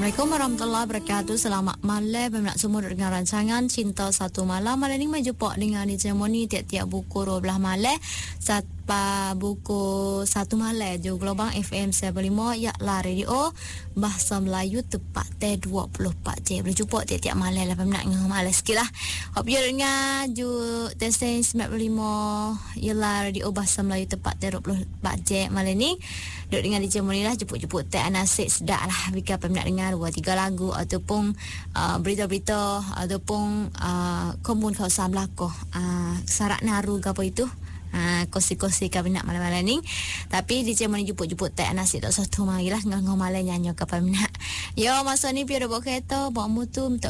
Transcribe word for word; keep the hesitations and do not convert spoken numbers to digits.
Assalamualaikum warahmatullahi wabarakatuh. Selamat malam peminat semua dengan rancangan Cinta Satu Malam. Malam ni menjumpa dengan D J Moni tiap-tiap buku dua belas malam sampai buku satu malam di Gelombang F M sembilan puluh lima yaklah radio Bahasa Melayu tepat teh dua puluh empat jam. Boleh jumpa tiap-tiap malam lah peminat dengan malam sikit lah. Hope you dengar ju Testing sembilan puluh lima ialah radio Bahasa Melayu tepat teh dua puluh empat jam malam ni. Duduk dengan D J Moni lah, jemput-jemput teh anasik sedap lah bika peminat dengar dua tiga lagu ataupun uh, berita-berita ataupun uh, komun kawasan belakang uh, sarak naru ke apa itu uh, kosi-kosi kabinet malam-malam ni. Tapi D J Moni jemput-jemput teh anasik tak satu marilah ngau malam nyanyi ke peminat. Yo masa ni piada bawa kereta bawa motor minta